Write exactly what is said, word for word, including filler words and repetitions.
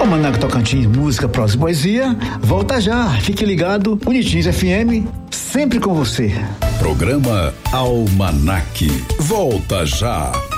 Almanac Tocantins, música, prosa e poesia, volta já. Fique ligado, Unitins F M, sempre com você. Programa Almanac, volta já.